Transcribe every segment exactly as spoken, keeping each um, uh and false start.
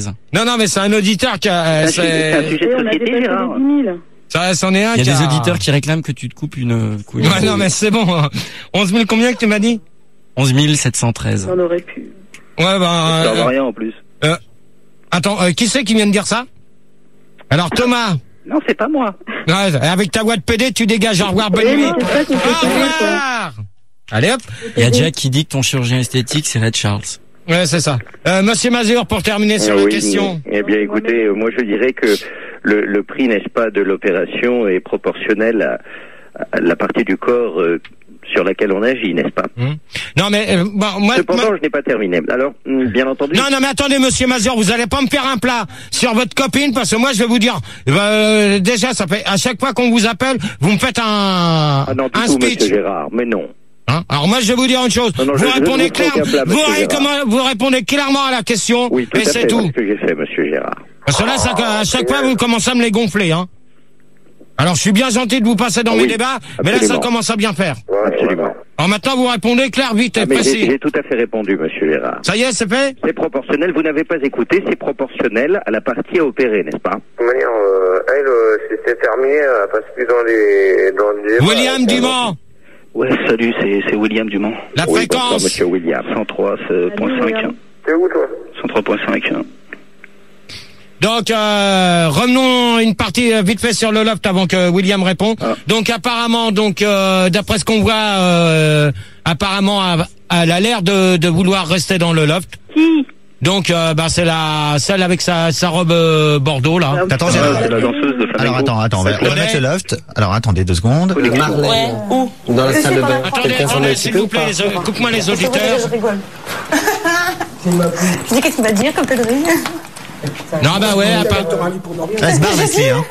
Non, non, mais c'est un auditeur qui a... Euh, c'est un sujet de société, Gérard. Ça, c'en est un Il y a qui des a... auditeurs qui réclament que tu te coupes une couille. Ouais, non, mais c'est bon. onze mille combien que tu m'as dit? onze mille sept cent treize. On aurait pu. Ouais, bah... Ça Euh, va rien en plus. euh, attends, euh, qui c'est qui vient de dire ça? Alors, Thomas. Non, c'est pas moi. Ouais, avec ta voix de P D, tu dégages. Au revoir, bonne Oui, nuit. non, c'est ça qu'on fait Au pareil, quoi. revoir. Allez hop. Il y a Jack qui dit que ton chirurgien esthétique, c'est Red Charles. Ouais, c'est ça. Euh, Monsieur Mazur, pour terminer sur la oui, question. Eh bien, écoutez, euh, moi je dirais que le, le prix, n'est-ce pas, de l'opération est proportionnel à, à la partie du corps euh, sur laquelle on agit, n'est-ce pas? Hum. Non, mais euh, bon, moi... Cependant, moi- je n'ai pas terminé. Alors, hum, bien entendu... Non, non, mais attendez, Monsieur Mazur, vous allez pas me faire un plat sur votre copine, parce que moi, je vais vous dire, euh, déjà, ça fait, à chaque fois qu'on vous appelle, vous me faites un, Ah non, du un tout, speech. monsieur Gérard, mais non. Hein? Alors moi, je vais vous dire une chose. Non, non, vous je- je ne répondez vous ferai clair, aucun plat, vous, monsieur ré- Gérard. comment- vous répondez clairement à la question, Oui, tout et à c'est fait, tout. c'est ce que j'ai fait, monsieur Gérard. Parce que là, ça, à chaque fois, vous commencez à me les gonfler, hein. Alors, je suis bien gentil de vous passer dans Ah mes oui, débats, mais là, ça absolument. commence à bien faire. Absolument. Alors maintenant, vous répondez clair, vite et Ah, mais j'ai précis. j'ai tout à fait répondu, monsieur Gérard. Ça y est, c'est fait? C'est proportionnel, vous n'avez pas écouté, c'est proportionnel à la partie à opérer, n'est-ce pas? De toute manière, euh, elle, euh, si c'est terminé, elle passe plus dans les... Dans les William Dumont, Ouais, salut, c'est c'est William Dumont. la Oui, bonsoir, fréquence. monsieur William. cent trois virgule cinq. William. T'es où, toi? cent trois virgule cinq. Donc, euh, revenons une partie euh, vite fait sur le loft avant que William réponde. Ah. Donc, apparemment, donc euh, d'après ce qu'on voit, euh, apparemment, elle elle a l'air de, de vouloir rester dans le loft. Qui? Donc, euh, bah, c'est la celle avec sa, sa robe euh, bordeaux là. Attends, Ah, Gérard. c'est la danseuse de flamenco. Alors attends, attends, on va, on va mettre le loft. Alors attendez deux secondes. Marley. Où? Dans la salle de bain. Attendez, Quelqu'un s'en est attendez, s'il occupé vous ou pas? plaît, les- coupe-moi les auditeurs. Je rigole. Je dis qu'est-ce qu'il va dire comme connerie. Non, bah ouais, à part- Elle se barre Leslie, hein.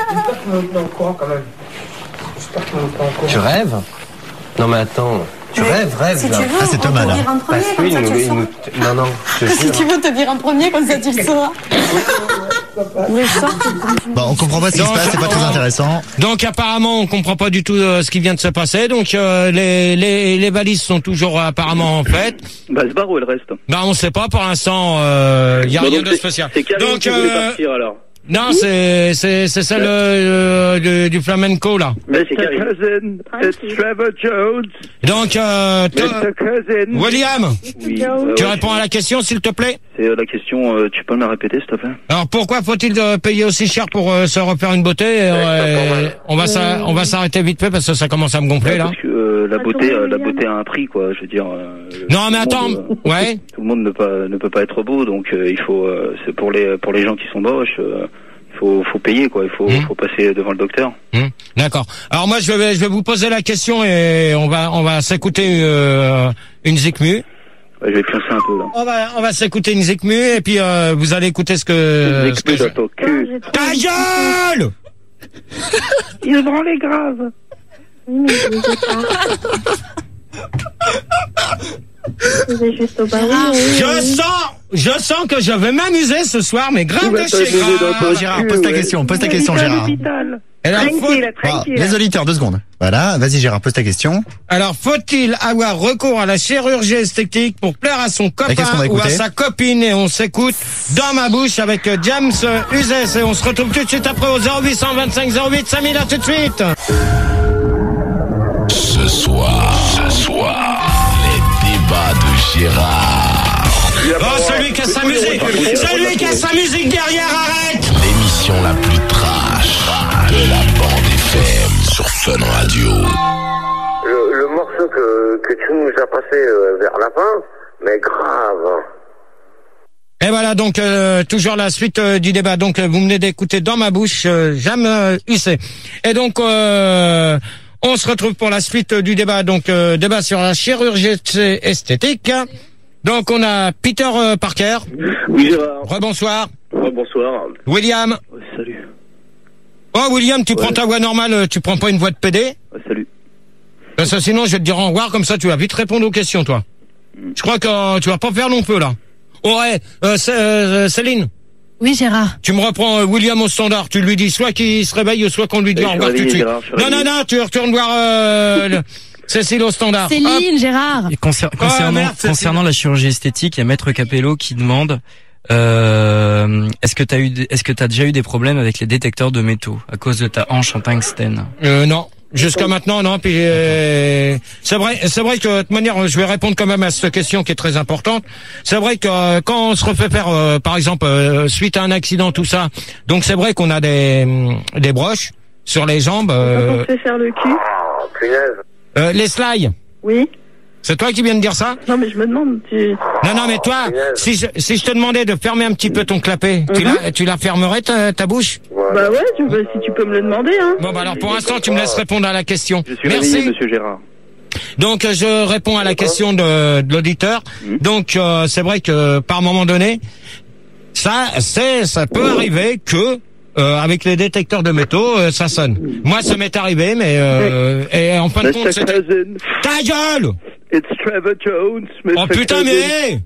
Tu rêves? Non mais attends, tu rêves, rêve Si là. tu veux, Ah, c'est on Thomas, te là. vire en premier, Parce comme qu'il ça nous, tu le il sauras. nous... Non, non, je te Si jure. tu veux te vire en premier, comme ça tu le sauras. Oui, je sors. Bon, on comprend pas ce qui se Non, passe, c'est pas très intéressant. Donc apparemment on comprend pas du tout euh, ce qui vient de se passer. Donc euh, les, les les valises sont toujours euh, apparemment faites. Bah, elle se barre ou elle reste? Bah on sait pas pour l'instant. Il euh, y a Bah, rien donc, de c'est- spécial. C'est Karine Donc qui voulait euh, partir alors. non c'est c'est c'est celle euh, du, du flamenco là. Mais c'est Karine. Cousin, it's Trevor Jones. Donc euh, to- Cousin. William, Oui. euh, tu ouais, réponds à la question s'il te plaît. C'est euh, la question, euh, tu peux me la répéter s'il te plaît? Alors pourquoi faut-il euh, payer aussi cher pour euh, se refaire une beauté? Euh, On va s'a- on va s'arrêter vite fait parce que ça commence à me gonfler là. Parce que euh, la beauté, euh, la beauté a un prix quoi. Je veux dire. euh, Non mais tout le attends, monde, euh, ouais. Tout le monde ne peut ne peut pas être beau, donc euh, il faut. euh, c'est pour les pour les gens qui sont moches. euh, il faut faut payer quoi. Il faut Mmh. faut passer devant le docteur. Hum, D'accord. Alors moi je vais je vais vous poser la question et on va on va s'écouter euh, une zikmu. Ouais, je vais pioncer un peu là. On va on va s'écouter une zikmu et puis euh, vous allez écouter ce que, Une ce que zikmu je- dans ton cul. Ta gueule. Il prend les graves. Oui, mais je ne sais pas. Vous êtes juste au bar. Je sens je sens que je vais m'amuser ce soir mais grave Il va de chez t'amuser dans grave. ton Gérard, pose ta question, pose ta question, Gérard. Alors, faut- Tranquille, Bon, tranquille. les auditeurs, deux secondes. Voilà, vas-y Gérard, pose ta question. alors faut-il avoir recours à la chirurgie esthétique pour plaire à son copain qu'est-ce qu'on va ou à écouter sa copine et on s'écoute Dans ma bouche avec euh, James euh, Uzès et on se retrouve tout de suite après au zéro huit cent vingt-cinq zéro huit cinq mille à tout de suite. Ce soir, ce soir, les débats de Gérard. Oh, celui qui a sa musique, celui qui a sa musique derrière, arrête! L'émission la plus trash de la bande F M sur Fun Radio. Le, le morceau que, que tu nous as passé euh, vers la fin, mais grave. Et voilà donc euh, toujours la suite euh, du débat. Donc euh, vous venez d'écouter Dans ma bouche, euh, Jam euh, Hussé. Et donc euh, on se retrouve pour la suite euh, du débat. Donc euh, débat sur la chirurgie esthétique. Donc on a Peter euh, Parker. Oui Gérard. Rebonsoir. Oh, bonsoir. William. Ouais, salut. Oh William, tu Ouais. prends ta voix normale, euh, tu prends pas une voix de P D? Ouais, salut. Parce que sinon je vais te dire au revoir, comme ça tu vas vite répondre aux questions toi. Je crois que euh, tu vas pas faire long feu là. Ouais, euh, c'est, euh, Céline. Oui, Gérard. Tu me reprends euh, William au standard, tu lui dis soit qu'il se réveille, soit qu'on lui dit Eh, au je suis revoir tout de réveillé, suite. Gérard, je suis Non, non, réveillé. non, tu retournes voir euh, le- Cécile au standard. Hop. Céline, Gérard. Et concer- Oh, concernant, merde, c'est- concernant la chirurgie esthétique, il y a Maître Capello qui demande Euh, est-ce que t'as eu, des- est-ce que t'as déjà eu des problèmes avec les détecteurs de métaux à cause de ta hanche en tungstène? Euh, non. Jusqu'à maintenant, non. Puis euh, c'est vrai, c'est vrai que de toute manière, je vais répondre quand même à cette question qui est très importante. C'est vrai que euh, quand on se refait faire, euh, par exemple, euh, suite à un accident, tout ça, donc c'est vrai qu'on a des des broches sur les jambes. Quand Euh, on se fait faire le cul. Oh, punaise. euh, les slides. Oui. C'est toi qui viens de dire ça? Non, mais je me demande, tu... Non, non, mais toi, si je, si je te demandais de fermer un petit peu ton clapet, tu Mhm. la, tu la fermerais ta, ta bouche? Bah ouais, tu peux, si tu peux me le demander, hein. Bon, bah alors pour l'instant, tu me laisses répondre à la question. Je suis Merci. réveillé, monsieur Gérard. Donc euh, je réponds à la question de, de l'auditeur. Mhm. Donc euh, c'est vrai que par moment donné, ça, c'est, ça peut arriver que euh, avec les détecteurs de métaux, euh, ça sonne. Moi, ça m'est arrivé, mais euh, et en fin de compte, Mister c'était... Cousin, Ta gueule! it's Trevor Jones, Oh Mister putain, Cousin. mais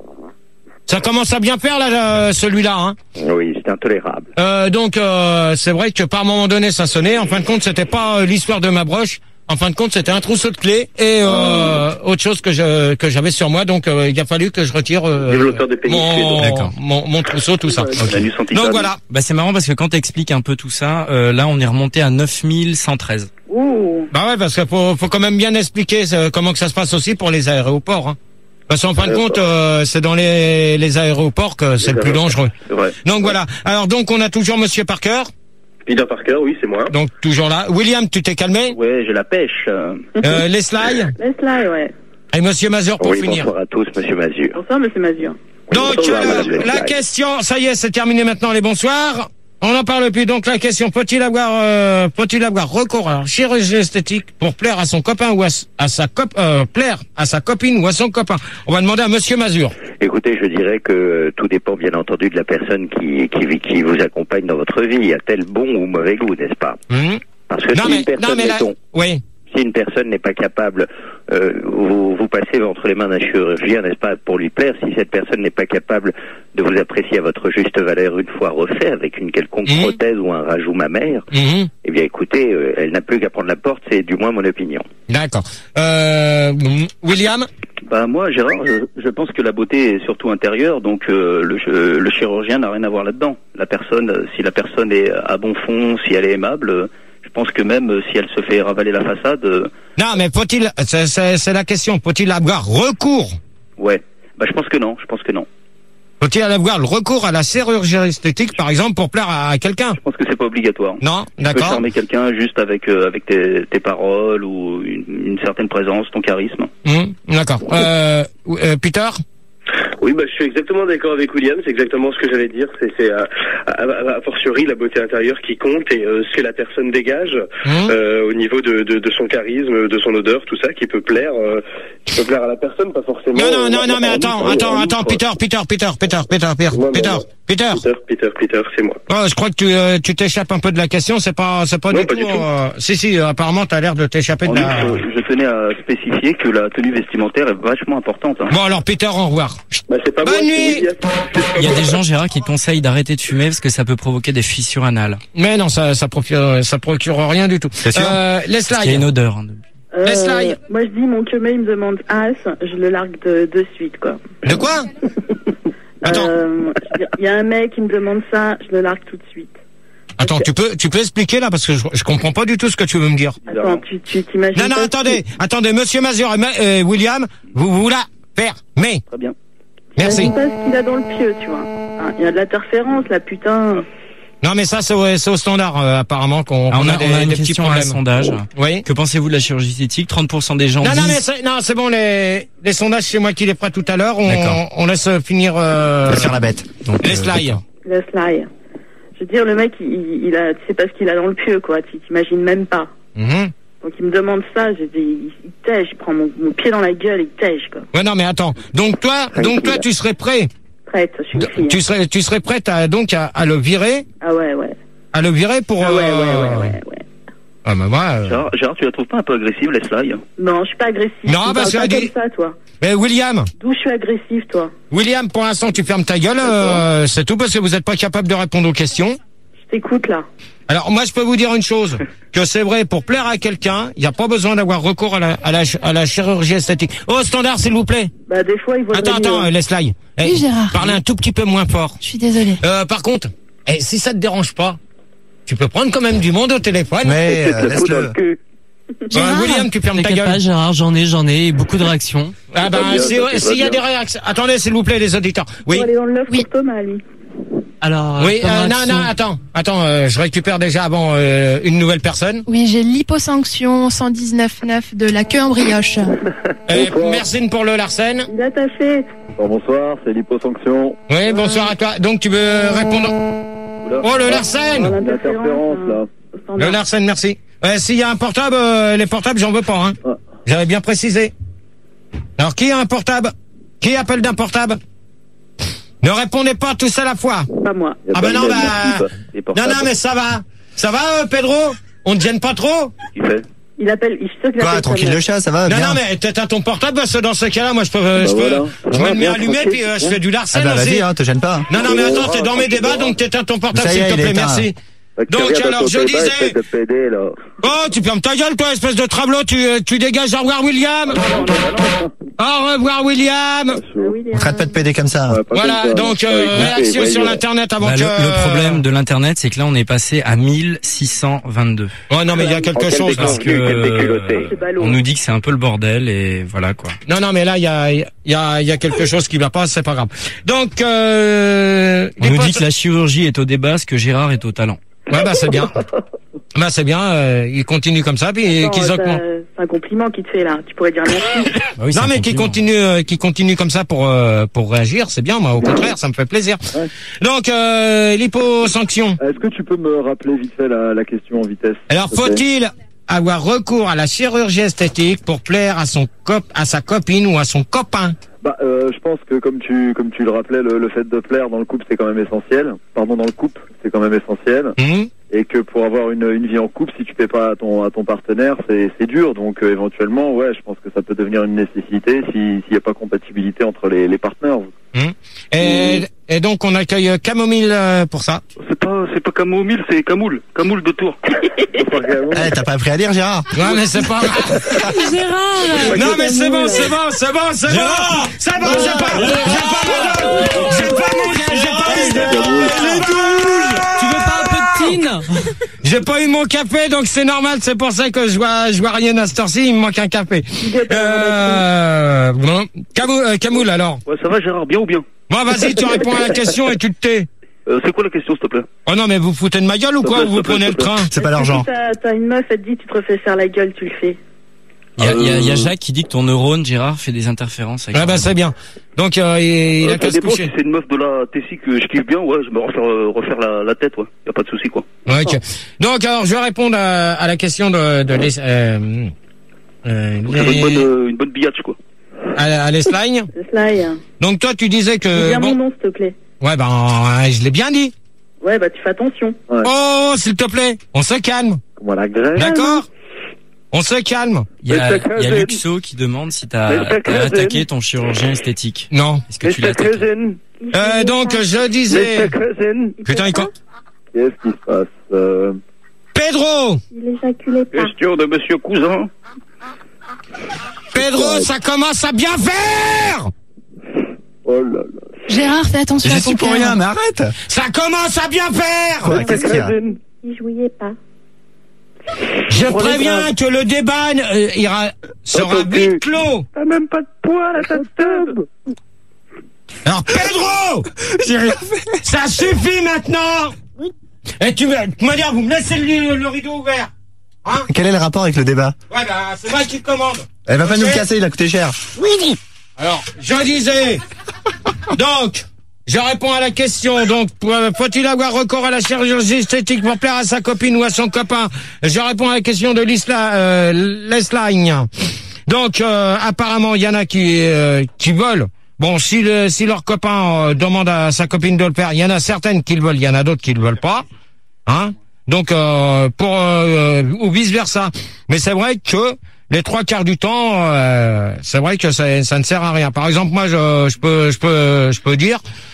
ça commence à bien faire là, euh, celui-là. Hein. Oui, c'est intolérable. Euh, donc euh, c'est vrai que par moment donné, ça sonnait. En fin de compte, c'était pas euh, l'histoire de ma broche. En fin de compte, c'était un trousseau de clés et euh, autre chose que je que j'avais sur moi. Donc euh, il a fallu que je retire euh, Développeur de pénis, mon, d'accord. mon mon trousseau, tout ça. L'anus en titane. Donc voilà. Bah c'est marrant parce que quand t'expliques un peu tout ça, euh, là on est remonté à neuf mille cent treize. Ouh. Bah ouais, parce qu'il faut, faut quand même bien expliquer euh, comment que ça se passe aussi pour les aéroports. Hein. Parce qu'en fin de compte, euh, c'est dans les, les aéroports que c'est le plus dangereux. C'est vrai. Donc voilà. Alors donc on a toujours Monsieur Parker. Peter Parker, oui, c'est moi. Donc toujours là. William, tu t'es calmé. Ouais, j'ai la pêche. euh. Euh, Leslie Laisse-la, ouais. et Monsieur Mazur pour Oui, finir. bonsoir à tous, monsieur Mazur. Bonsoir, monsieur Mazur. Donc Bonsoir, euh, madame la Leslie. question, ça y est, c'est terminé maintenant les bonsoirs. On n'en parle plus. Donc la question, peut-il avoir, euh, peut-il avoir recours à la chirurgie esthétique pour plaire à son copain ou à, s- à sa cop, euh, plaire à sa copine ou à son copain? On va demander à Monsieur Mazur. Écoutez, je dirais que euh, tout dépend bien entendu de la personne qui, qui, qui vous accompagne dans votre vie. A-t-elle bon ou mauvais goût, n'est-ce pas? Hum Parce que Non si mais, une personne, non mais là, mettons, oui. si une personne n'est pas capable, euh, vous, vous passez entre les mains d'un chirurgien, n'est-ce pas, pour lui plaire, si cette personne n'est pas capable de vous apprécier à votre juste valeur une fois refait avec une quelconque Mhm. prothèse ou un rajout mammaire, Mhm. eh bien écoutez, euh, elle n'a plus qu'à prendre la porte, c'est du moins mon opinion. D'accord. Euh, William. Bah moi, Gérard, je, je pense que la beauté est surtout intérieure, donc euh, le, ch- le chirurgien n'a rien à voir là-dedans. La personne, euh, si la personne est à bon fond, si elle est aimable, euh, je pense que même euh, si elle se fait ravaler la façade, euh, Non mais faut-il, c'est, c'est, c'est la question, faut-il avoir recours? ouais. Bah je pense que non, je pense que non. Faut-il avoir le recours à la chirurgie esthétique, par exemple, pour plaire à quelqu'un? Je pense que c'est pas obligatoire. Non, Tu peux d'accord. charmer quelqu'un juste avec euh, avec tes, tes paroles ou une, une certaine présence, ton charisme. Hum, d'accord. Euh, euh, Peter. Oui, bah, je suis exactement d'accord avec William, c'est exactement ce que j'allais dire, c'est, c'est à, à, à, a fortiori la beauté intérieure qui compte et euh, ce que la personne dégage Mmh. euh, au niveau de, de, de son charisme, de son odeur, tout ça, qui peut plaire, euh, qui peut plaire à la personne, pas forcément... Non, non, euh, non, non, mais en attends, outre, attends, en attends, outre. Peter, Peter, Peter, Peter, Peter, Peter, Non, non, Peter, non. Peter. Peter, Peter, Peter, Peter, c'est moi. Oh, je crois que tu, euh, tu t'échappes un peu de la question, c'est pas, c'est pas Non, du pas tout. du tout. euh, si, si, euh, apparemment, t'as l'air de t'échapper En de la. outre, je tenais à spécifier que la tenue vestimentaire est vachement importante. Hein. Bon, alors, Peter, au revoir. Bah, c'est pas Bonne moi, c'est nuit. William. Il y a des gens, Gérard, qui conseillent d'arrêter de fumer parce que ça peut provoquer des fissures anales. Mais non, ça, ça procure, ça procure rien du tout. C'est sûr Euh, laisse Parce qu'il y a une odeur. Hein, de- Euh, Leslie. moi, je dis, mon queumé, il me demande as, je le largue de, de suite, quoi. De quoi? Attends, Euh, il y a un mec qui me demande ça, je le largue tout de suite. attends, tu peux, tu peux expliquer là parce que je, je comprends pas du tout ce que tu veux me dire. Attends, tu, tu t'imagines Non, non, pas attendez, attendez, Monsieur Mazur et Ma- euh, William, vous vous la fermez. Très bien. Merci. T'imagines pas ce qu'il a dans le pieu, tu vois. Hein, il y a de l'interférence, là, putain. Non, mais ça, c'est au, c'est au standard, euh, apparemment, qu'on Ah, on qu'on a, des, on a une des petits question à un problèmes. sondage. Oui. Que pensez-vous de la chirurgie esthétique? trente pour cent des gens Non, disent... non, mais c'est, non, c'est bon, les, les sondages, c'est moi qui les ferai tout à l'heure. On, D'accord. on laisse finir, euh, Faire la bête. Donc, les euh, slides. d'accord. Laisse-la. Je veux dire, le mec, il, il a, tu sais pas ce qu'il a dans le pieu, quoi. Tu t'imagines même pas. Mhm. Donc il me demande ça, j'ai dit, il, il tège, il prend mon, mon pied dans la gueule, il tège, quoi. Ouais, non, mais attends. Donc toi, donc toi, tu serais prêt, Prête, je suis une fille. tu hein. serais, tu serais prête à, donc, à, à le virer, Ah ouais, ouais. à le virer pour, Ah ouais, ouais, euh, ouais, ouais, ouais. Ah, bah, moi, euh, Gérard, Gérard, tu la trouves pas un peu agressive, Leslie? Non, je suis pas agressive. Non, Tu parce parles qu'elle pas dit- comme ça, toi. mais William, D'où je suis agressive, toi. William, pour l'instant, tu fermes ta gueule, euh, c'est tout parce que vous êtes pas capable de répondre aux questions. Je t'écoute, là. Alors moi je peux vous dire une chose, que c'est vrai, pour plaire à quelqu'un, il n'y a pas besoin d'avoir recours à la, à la, à la chirurgie esthétique. Oh, standard s'il vous plaît. Bah des fois il vaut Attends, attends, euh, laisse-la. Oui, Eh, Gérard. parlez un tout petit peu moins fort. Je suis désolée. Euh, par contre, eh, si ça te dérange pas, tu peux prendre quand même du monde au téléphone. Mais euh, laisse-le. Ouais, William, tu fermes ta T'inquiète gueule. pas, Gérard, j'en ai, j'en ai, et beaucoup de réactions. Ah ben, si- s'il y a des réactions... Attendez, s'il vous plaît, les auditeurs. Oui. Oui. aller dans le neuf pour Thomas, lui. Alors, Oui, comme euh, non, réaction- non, attends, attends, euh, je récupère déjà avant euh, une nouvelle personne. Oui, j'ai l'hyposanction cent dix-neuf neuf de la queue en brioche. Et merci pour le Larsen. Il est attaché. Bonsoir, c'est l'hyposanction. Oui, bonsoir à toi. Donc tu veux répondre... Oh, le Larsen. L'interférence, là. Le Larsen, merci. Ouais, s'il y a un portable, euh, les portables, j'en veux pas, hein. J'avais bien précisé. Alors, qui a un portable? Qui appelle d'un portable? Ne répondez pas tous à la fois. Pas moi. Ah ben non, bah... Non, non, mais ça va. Ça va, euh, Pedro? On te gêne pas trop? Il fait. Il appelle, il sait qu'il Quoi, appelle tranquille sa le mère. chat, ça va Non, bien. non, mais t'éteins ton portable, parce que dans ce cas-là, moi, je peux... euh, je Bah peux voilà. je me Ah, le mets bien, allumé, tranquille, puis euh, je bien. fais du Ah Larsen bah vas-y, aussi. hein, te gêne pas. Non, non, mais Oh, attends, t'es dans mes débats, donc t'éteins ton portable, Ça y s'il est, te il plaît, est éteint. merci. Donc, Regarde alors, ton je débat, disais... espèce de P D, là. Oh, tu fermes ta gueule, toi, espèce de travelot, tu, euh, tu dégages. Au revoir, William. Au revoir, William. On traite pas de P D comme ça. Ouais, pas Voilà, comme ça. donc, euh, Ouais, réaction ouais, sur ouais. l'internet avant Bah, que... le, le problème de l'internet, c'est que là, on est passé à mille six cent vingt-deux. Oh non, mais il y a quelque Oh, quel chose, là. Parce que Quel déculotté. euh, C'est ballot. on nous dit que c'est un peu le bordel et voilà quoi. Non, non, mais là, il y a, il y a, il y a quelque chose qui va pas, c'est pas grave. Donc, euh... On les nous potes- dit que la chirurgie est au débat, ce que Gérard est au talent. Ouais, bah, c'est bien. Bah, c'est bien, euh, il continue comme ça, puis Non, qu'ils ça- augmentent. c'est un compliment qu'il te fait là. Tu pourrais dire merci. Bah oui, c'est Non, un mais qui compliment. continue, euh, qui continue comme ça pour, euh, pour réagir, c'est bien, moi, au contraire, ça me fait plaisir. Donc, euh, l'hyposanction. Est-ce que tu peux me rappeler vite fait la, la question en vitesse? Alors, s'il te plaît? faut-il avoir recours à la chirurgie esthétique pour plaire à son cop, à sa copine ou à son copain? Bah, euh, je pense que comme tu comme tu le rappelais, le, le fait de plaire dans le couple c'est quand même essentiel. Pardon, dans le couple c'est quand même essentiel. Mmh. Et que pour avoir une, une vie en couple, si tu paies pas à ton à ton partenaire, c'est c'est dur. Donc euh, éventuellement, ouais, je pense que ça peut devenir une nécessité si s'il y a pas compatibilité entre les les partenaires. Mmh. Et, et donc, on accueille Camomille euh, pour ça. C'est pas, c'est pas Camomille, c'est Camoule. Camoule de Tours. Eh, t'as pas appris à lire, Gérard? Ouais, mais c'est pas... Gérard. Non, mais c'est bon, c'est bon, c'est bon, c'est bon. C'est bon, j'ai pas, j'ai pas mon, j'ai pas mon, j'ai pas eu Tu veux pas un peu de tine? J'ai pas eu mon café, donc c'est normal, c'est pour ça que je vois, je vois rien à cette heure-ci, il me manque un café. Euh, bon. Camou- euh, Camoule, alors. Ouais, ça va, Gérard, bien ou bien? Bon, vas-y, tu réponds à la question et tu te tais. Euh, c'est quoi la question, s'il te plaît? Oh non, mais vous foutez de ma gueule ou quoi? Vous prenez le train? C'est pas l'argent. Si t'as t'as une meuf, elle te dit tu te refais faire la gueule, tu le fais. Il y a, il y a- il y a Jacques qui dit que ton neurone, Gérard, fait des interférences avec Ah bah c'est bien. Donc euh, il, il Euh, a qu'à ça se dépend si coucher. c'est une meuf de la Tessie que je kiffe bien, ouais, je me refaire, euh, refaire la, la tête, ouais. Y a pas de souci, quoi. Ouais, ok. Donc alors je vais répondre à, à la question de, de les, euh, euh, Faut que ça soit les- une bonne, euh, une bonne billage, quoi. à, à l'Espagne. Slide. Donc toi tu disais Dis que bien mon bon, nom, s'il te plaît. ouais ben euh, je l'ai bien dit. Ouais, bah tu fais attention. Oh s'il te plaît, on se calme. Comment la graine? D'accord. On se calme. Il y a, il y a Luxo qui demande si t'as t'as attaqué ton chirurgien esthétique. Non. Est-ce que tu l'as attaqué? Euh, donc je disais. Putain il co- Qu'est-ce qui se passe? euh... Pedro. Il éjaculait pas. Question de Monsieur Cousin. Pedro, ça commence à bien faire. Oh là là. Gérard, fais attention Je à ton suis pour cœur. rien, mais arrête. Ça commence à bien faire. Quoi, qu'est-ce qu'il y a? Il jouait pas. Je préviens que le débat euh, ira sera vite clos. T'as même pas de poids à ta tube. Alors Pedro, j'ai rien fait. Ça suffit maintenant. Et tu veux me dire, vous me laissez le, le rideau ouvert, hein? Quel est le rapport avec le débat? Ouais bah c'est moi qui commande. Elle va pas Ok. nous le casser, il a coûté cher. Alors je disais. Donc. Je réponds à la question. Donc, faut-il avoir recours à la chirurgie esthétique pour plaire à sa copine ou à son copain? Je réponds à la question de l'Isla, euh, l'Espagne. Donc, euh, apparemment, il y en a qui euh, qui veulent. Bon, si le, si leur copain euh, demande à sa copine de le faire, il y en a certaines qui le veulent, il y en a d'autres qui le veulent pas. Hein? Donc, euh, pour euh, ou vice versa. Mais c'est vrai que les trois quarts du temps, euh, c'est vrai que ça, ça ne sert à rien. Par exemple, moi, je, je peux, je peux, je peux dire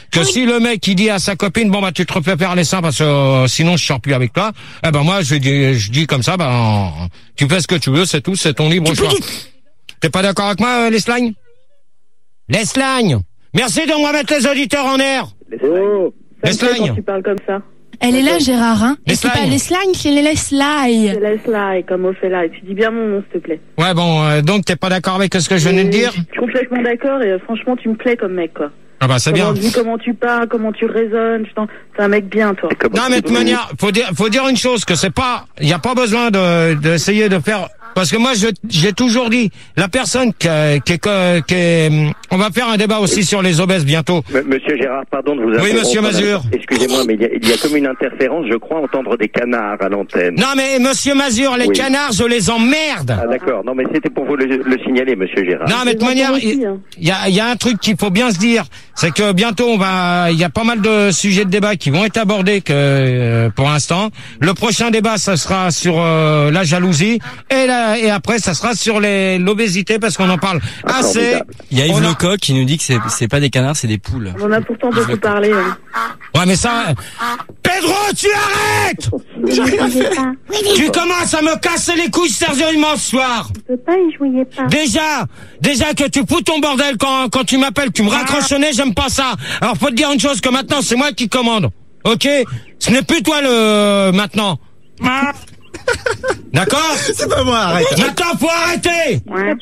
que si le mec il dit à sa copine bon bah tu te refais faire les seins parce que euh, sinon je sors plus avec toi, eh ben moi je dis je dis comme ça ben tu fais ce que tu veux, c'est tout, c'est ton libre choix. T'es pas d'accord avec moi, euh, les slangs? Les slangs. Merci de me remettre les auditeurs en air. Oh, les slangs. Tu parles comme ça. Elle est là, Gérard, hein. Les Et c'est slimes. pas les slimes, c'est les slimes. C'est les slimes, comme Ophélia. Et tu dis bien mon nom, s'il te plaît. Ouais bon, euh, donc t'es pas d'accord avec ce que je venais de dire? Je suis complètement d'accord et euh, franchement, tu me plais comme mec, quoi. Ah bah c'est Comment bien. tu- comment tu parles, comment tu raisonnes, tu t'en- t'es un mec bien, toi. Non mais de toute manière, faut dire, faut dire une chose, que c'est pas, il y a pas besoin de d'essayer de faire, parce que moi je j'ai toujours dit, la personne qui, est- qui, est- qui est- on va faire un débat aussi sur les obèses bientôt. M- Monsieur Gérard, pardon de vous Oui, interrompre. monsieur Mazur. Excusez-moi, mais il y, a, il y a comme une interférence, je crois entendre des canards à l'antenne. Non mais monsieur Mazur, les Oui. canards, je les emmerde. Ah d'accord, non mais c'était pour vous le, le signaler, monsieur Gérard. Non mais de toute manière, il y a, il y a un truc qu'il faut bien se dire, c'est que bientôt on va, il y a pas mal de sujets de débat qui vont être abordés que euh, pour l'instant. Le prochain débat, ça sera sur euh, la jalousie et la, et après ça sera sur les l'obésité parce qu'on en parle assez. Il y a Yves On a- Lecoq qui nous dit que c'est c'est pas des canards, c'est des poules. On en a pourtant beaucoup parlé. Hein. Ouais mais ça, Pedro, tu arrêtes. J'ai rien fait. Tu commences à me casser les couilles sérieusement ce soir. Je peux pas y jouer pas. Déjà, déjà que tu fous ton bordel quand, quand tu m'appelles, tu me raccroches au nez, j'aime pas ça. Alors faut te dire une chose, que maintenant c'est moi qui commande. Ok? Ce n'est plus toi le, maintenant. D'accord? C'est pas moi, arrête. Maintenant faut arrêter!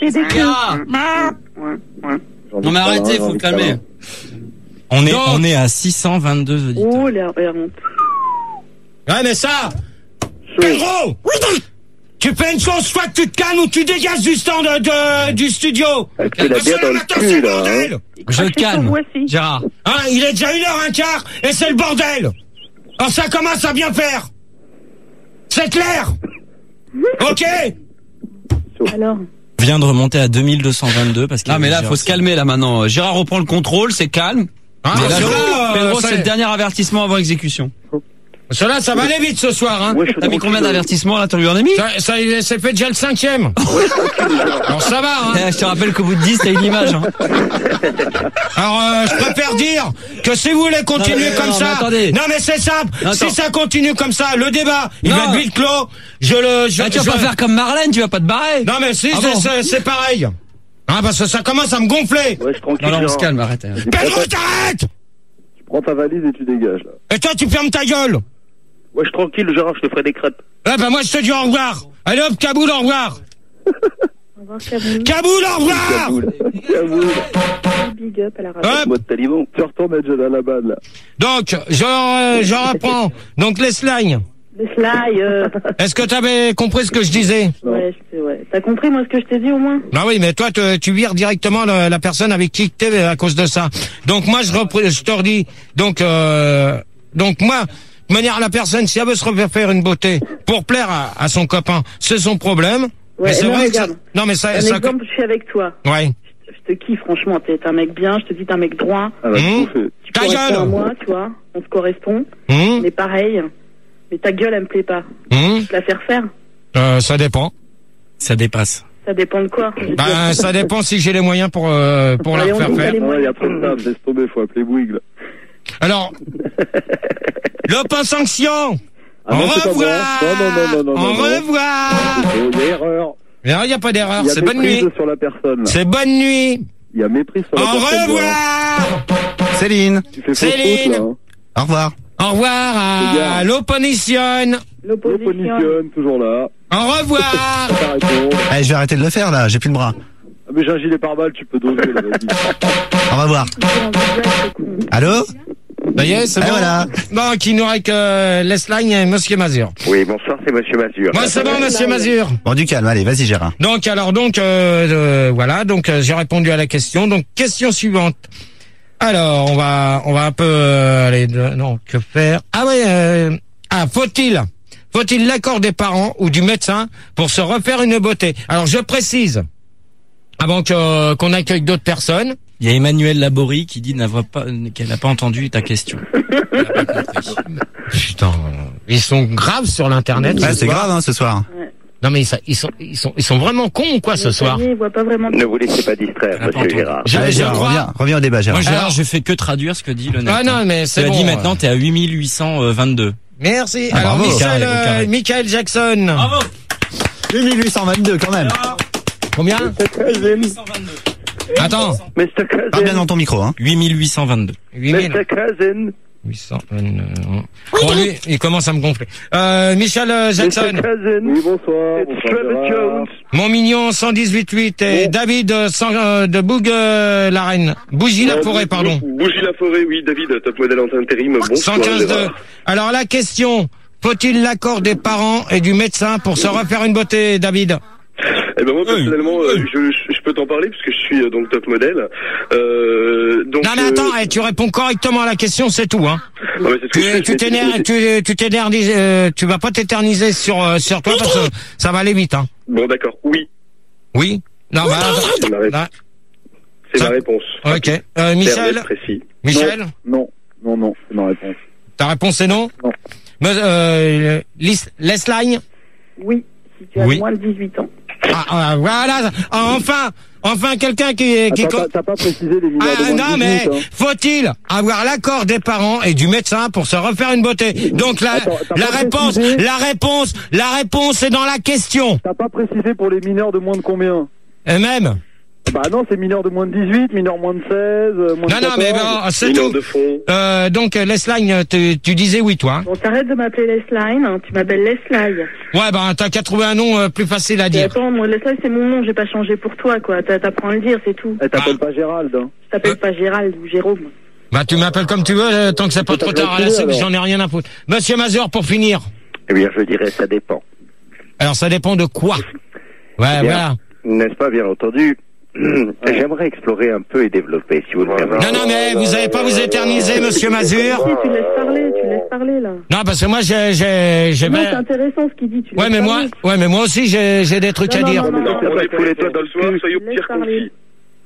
Non mais arrêtez, faut vous calmer. On est, Donc- on est à six cent vingt-deux auditeurs. Oh, la la honte. Ouais mais ça, Pedro! Tu fais une chose, soit que tu te calmes ou tu dégages du stand de, de- du studio. Tu l'as bien dans le cul, là, hein. Je te calme, Gérard. Hein, il est déjà une heure un quart et c'est le bordel. Alors ça commence à bien faire. C'est clair. Ok. Alors. Vient de remonter à deux mille deux cent vingt-deux parce que. Non mais là faut se calmer là maintenant. Gérard reprend le contrôle, c'est calme. Ah, Mais là, cela, euh, Pedro, ça- c'est le dernier avertissement avant exécution. Cela, ça va aller vite ce soir, hein. T'as mis combien d'avertissements là, tu lui en as mis? Ça, ça c'est fait déjà le cinquième. Alors ça va, hein. Eh, je te rappelle qu'au bout de dix, t'as une image. Hein. Alors euh, je préfère dire que si vous voulez continuer Non, mais comme non, ça, mais attendez. non mais c'est simple. Non, si attends. ça continue comme ça, le débat, il Non. va être vite clos. Je le, je, Ah, tu vas je- pas faire comme Marlène, tu vas pas te barrer. Non mais si, Ah c'est, bon c'est, c'est pareil. Hein, parce que ça commence à me gonfler. Ouais, je tranquille. Non, non, on se Gérard. calme, arrête. hein. Pedro, t'arrêtes. Tu prends ta valise et tu dégages, là. Et toi, tu fermes ta gueule. Ouais, je suis tranquille, Gérard, je te ferai des crêpes. Eh ben moi je te dis au revoir. Allez hop, Kaboul, au revoir. Au revoir, Kaboul. Kaboul, au revoir. Caboul. Big up à la radio. Hop. Mode taliban. Tu retournes être à la balle, là. Donc, je, euh, je reprends. Donc les slimes. Les slides, euh... Est-ce que tu avais compris ce que je disais? ouais, je sais, ouais. T'as compris, moi, ce que je t'ai dit, au moins? Bah oui, mais toi, te- tu vires directement le- la personne avec qui tu es à cause de ça. Donc moi, je, repre- je te redis. Donc, euh, donc moi, de manière la personne, si elle veut se refaire faire une beauté pour plaire à, à son copain, c'est son problème. Ouais, mais c'est non, vrai que ça, regarde. non mais ça, Un ça, exemple, je suis avec toi. ouais. Je te kiffe, franchement. T'es un mec bien, je te dis, t'es un mec droit. Ah, bah, Mmh. tout fait. Tu Ta corresponds gueule. à moi, tu vois. On se correspond. Mmh, On est pareil. Mais ta gueule, elle me plaît pas. mmh, Je te la faire faire. euh, ça dépend. Ça dépasse. Ça dépend de quoi. Je veux Ben, dire. ça dépend si j'ai les moyens pour euh, pour la Allez, on refaire dit faire. les Ouais, moyens. y a trop de table, laisse tomber, faut appeler Bouygues, là. Alors, l'open sanction. Ah Au non, c'est pas revoir. bon. Non, non, non, non, non, Au non, non. revoir. Oh, il y a erreur. Il n'y a pas d'erreur. Il y a C'est bonne méprise nuit. sur la personne, là. C'est bonne nuit. Il y a méprise sur la Au personne. revoir. Céline. Tu fais fausse Céline. route, là, hein. Au revoir. Au revoir Fais à gaffe. l'opposition. L'opposition. L'opposition, toujours là. Au revoir. Ça répond. Allez, je vais arrêter de le faire, là. J'ai plus le bras. Ah, mais j'ai un gilet pare-balles, tu peux doser, là, vas-y. Au revoir. Allô? Ça y est, c'est Ah, bon. voilà. Donc, il nous reste que Lesline et Monsieur Mazur. Oui, bonsoir, c'est Monsieur Mazur. Moi, c'est bon, Monsieur Mazur. Bon, du calme. Allez, vas-y, Gérard. Donc, alors, donc, euh, euh, voilà. Donc, euh, j'ai répondu à la question. Donc, question suivante. Alors, on va, on va un peu euh, aller. De, non, que faire? Ah oui. Euh, ah, faut-il, faut-il l'accord des parents ou du médecin pour se refaire une beauté? Alors, je précise, avant que euh, qu'on accueille d'autres personnes. Il y a Emmanuel Laborie qui dit n'avoir pas, qu'elle n'a pas entendu ta question. Elle a pas compris. Putain, ils sont graves sur l'internet. Ouais, ce c'est soir. grave, hein, ce soir. Non mais ça, ils sont, ils sont, ils sont vraiment cons ou quoi ce soir? Il voit pas vraiment. Ne vous laissez pas distraire, monsieur Gérard. Je, Allez, je Gérard, crois. reviens, reviens au débat, Gérard. Moi, Gérard, Alors- je fais que traduire ce que dit le net. Ah non, mais c'est Tu as bon. dit maintenant, t'es à huit mille huit cent vingt-deux. Merci. Ah, Alors, bravo. Michel, Au carré, au euh, carré. Michael Jackson. Bravo! huit mille huit cent vingt-deux quand même. Combien? Attends. mister Parle Cousin. bien dans ton micro, hein. huit mille huit cent vingt-deux. huit mille mister Cousin. huit cent vingt-deux. Bon, lui, il commence à me gonfler. Euh, Michel euh, Jackson. mister Cousin. Oui, bonsoir. It's bonsoir, Trevor Gérard. Jones. Mon mignon cent dix-huit huit et David euh, cent, euh, de Boug euh, la Reine. Bougie la Non, forêt, Bou- pardon. Bou- Bougie la forêt, oui, David, top modèle en intérim. Bonsoir. cent quinze deux. Gérard. Alors la question, faut-il l'accord des parents et du médecin pour se refaire une beauté, David? Eh ben moi personnellement, euh, je, je, je peux t'en parler puisque je suis euh, donc top modèle. Euh, donc, Non mais attends, eh, tu réponds correctement à la question, c'est tout, hein. euh, ouais, c'est ce que je fais, Tu, tu je t'énerves, fais- tu, tu t'énernises, euh, tu vas pas t'éterniser sur euh, sur toi parce que ça va aller vite, hein. Bon d'accord, oui, Oui. Non, bah, c'est ma, ré- là, c'est Ça- ma réponse. ok. Euh, Clair, Michel, net, précis. Michel, Non, non, non, c'est ma réponse. ta réponse c'est non. Non. Mais, euh, Lis- Lesline. Oui, si tu as Oui. moins de dix-huit ans. Ah, ah, voilà. Ah, enfin, enfin quelqu'un qui qui. Attends, co- t'as- t'as pas précisé les mineurs Ah de moins de non mais dix-huit, hein. faut-il avoir l'accord des parents et du médecin pour se refaire une beauté? Donc la Attends, t'as la pas réponse, précisé la réponse, la réponse est dans la question. T'as pas précisé pour les mineurs de moins de combien? Et même. Bah non, c'est mineurs de moins de dix-huit, mineurs moins de seize, euh, moins de Non non mais quatorze. bon, c'est Mineur tout. de fond. Euh, donc Lesline, tu, tu disais oui toi. Hein. Bon, t'arrêtes de m'appeler Lesline, hein, tu m'appelles Leslie. Ouais bah t'as qu'à trouver un nom euh, plus facile à Et dire. attends, moi, Leslie, c'est mon nom, j'ai pas changé pour toi, quoi. T'a- T'apprends à le dire, c'est tout. Eh, t'appelles Ah. pas Gérald, hein. Je t'appelle pas Gérald ou Jérôme. Bah tu m'appelles comme tu veux euh, tant que c'est pas Faut trop t'appeler tard à la Thierry, cible, alors. j'en ai rien à foutre. Monsieur Mazur pour finir. Eh bien, je dirais ça dépend. Alors ça dépend de quoi. Ouais Eh bien, voilà. N'est-ce pas, bien entendu. J'aimerais explorer un peu et développer, si vous le permettez. Non non mais vous allez pas vous éterniser Monsieur Mazur. Si, tu laisses parler, tu laisses parler, là. Non parce que moi j'ai j'ai j'ai Non, ben- c'est intéressant ce qu'il dit, tu Ouais laisses mais moi parler. ouais mais moi aussi j'ai j'ai des trucs Non, à non, dire. non, non, Non, non. on est pour les toits dans le soir, soyons Laisse pire parler. concis.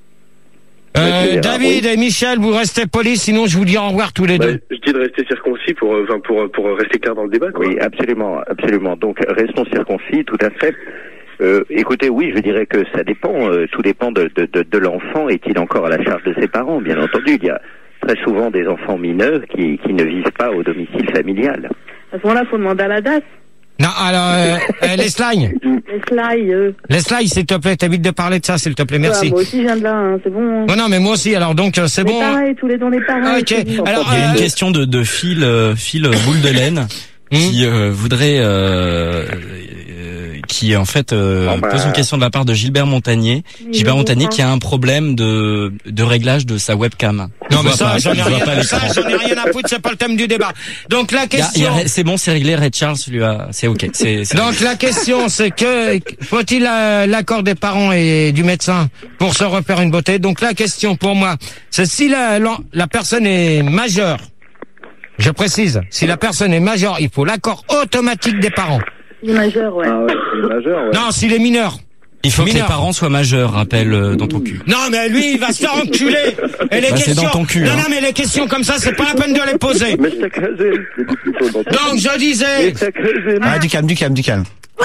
Euh, Monsieur David Gérard, et Michel, vous restez polis, sinon je vous dis au revoir tous les Bah, deux. je dis de rester circoncis pour, euh, enfin, pour, pour rester clair dans le débat, quoi. Oui, absolument, absolument. Donc, restons circoncis, tout à fait. Euh, écoutez, oui, je dirais que ça dépend. euh, tout dépend de, de, de, de l'enfant. Est-il encore à la charge de ses parents? Bien entendu, il y a très souvent des enfants mineurs qui, qui ne vivent pas au domicile familial. À ce moment-là, faut demander à la D A S. Non, alors, euh, euh, Leslie, Leslie, euh. Leslie, s'il te plaît, t'évites de parler de ça, s'il te plaît, merci. Ouais, moi aussi, je viens de là, hein, c'est bon. Oh non, mais moi aussi, alors donc, euh, c'est Mais bon. pareil, tous les deux, on est pareil. Ok, c'est bon. alors, Il y a une euh, question de, de Phil, euh, Phil boule de laine qui euh, voudrait, euh, euh, qui en fait euh, Oh bah. pose une question de la part de Gilbert Montagnier. Oui, Gilbert je Montagnier comprends. qui a un problème de, de réglage de sa webcam. Non, Il mais voit ça, pas, j'en ai il voit pas rien, ça, l'écran. j'en ai rien à foutre, c'est pas le thème du débat. Donc, la Il y a- il y question. a- C'est bon, c'est réglé. Red Charles lui a, c'est ok. C'est, c'est Donc la question c'est que faut-il euh, l'accord des parents et du médecin pour se refaire une beauté? Donc la question pour moi c'est si la, la, la personne est majeure, je précise, si la personne est majeure, il faut l'accord automatique des parents. Il est majeur, ouais. Ah ouais, c'est majeur, ouais. Non, s'il est mineur. Il faut que Mineur. les parents soient majeurs, rappelle euh, dans ton cul. Non mais lui il va se faire enculer. Et les Bah, c'est questions, dans ton cul, non hein. non mais les questions comme ça c'est pas la peine de les poser. mister Cousin. Donc je disais, mister Cousin. Ah, du calme, du calme, du calme.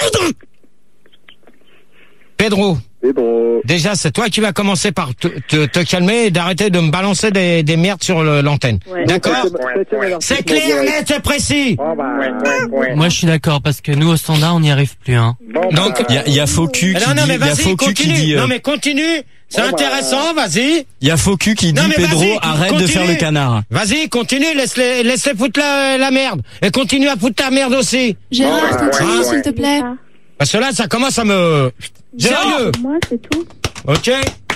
Pedro. Pedro. Déjà, c'est toi qui vas commencer par te, te, te calmer et d'arrêter de me balancer des, des merdes sur le- l'antenne. Ouais. D'accord? Septième avertissement C'est clair, direct. net et précis. Moi, je suis d'accord parce que nous, au standard, on n'y arrive plus. Hein. Donc, Il y a, il y a Faux Cul qui non, non, dit, mais il y a vas-y, Faux Cul qui continue. dit, euh, Non, mais continue. C'est intéressant, vas-y. il y a Faux Cul qui dit, Non, mais Pedro, vas-y, arrête de continue. faire le canard. Vas-y, continue, laisse-les, laisse-les foutre la, la merde. Et continue à foutre ta merde aussi. Gérard, continue, ouais. s'il te plaît. Parce que là, ça commence à me... Sérieux. Moi, c'est tout. Ok?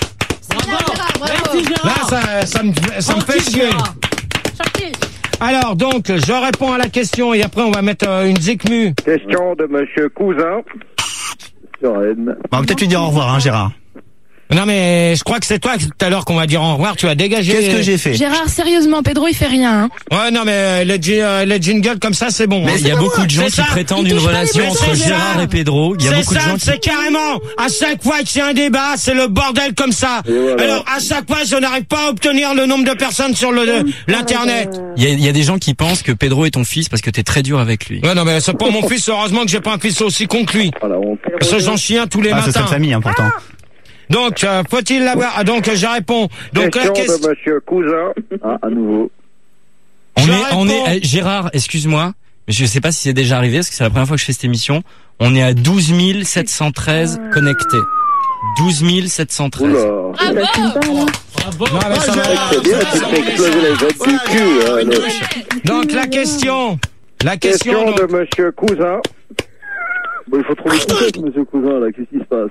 Là, ça, ça me, ça me fait chier. Alors, donc, je réponds à la question et après, on va mettre euh, une zikmu. Question de monsieur Cousin. Sur N. On va peut-être lui dire au revoir, hein, Gérard. Non mais je crois que c'est toi tout à l'heure qu'on va dire au revoir, tu as dégagé. Qu'est-ce que j'ai fait? Gérard, sérieusement, Pedro, il fait rien. Hein. Ouais, non mais les, euh, les jingles comme ça, c'est bon. Mais hein. il y a beaucoup de gens C'est qui ça. prétendent une relation entre Gérard et Pedro. Il y a beaucoup de ça, gens qui... c'est carrément, à chaque fois qu'il y a un débat, c'est le bordel comme ça. Voilà. Alors, à chaque fois, je n'arrive pas à obtenir le nombre de personnes sur le l'internet. Il y, a, il y a des gens qui pensent que Pedro est ton fils parce que t'es très dur avec lui. Ouais, non mais c'est pas mon fils, heureusement que j'ai pas un fils aussi con que lui. Voilà, on... Parce que j'en chie un tous les Ah, matins. c'est cette famille, hein, pourtant. Donc, euh, faut-il l'avoir? Ah, donc, euh, je réponds. Donc, Question la question... de Monsieur Cousin. Ah, à nouveau. On Je est, on réponds. est, eh, Gérard, excuse-moi, mais je sais pas si c'est déjà arrivé parce que c'est la première fois que je fais cette émission. On est à douze mille sept cent treize connectés. douze mille sept cent treize. Oula. Ça filme pas, là. Non, mais ça va. C'est bien, tu te fais exploser les veines du cul. hein, le- Donc, la question. La question. Question donc- de Monsieur Cousin. Bon, il faut trouver le contexte, monsieur Cousin, là. Qu'est-ce qui se passe?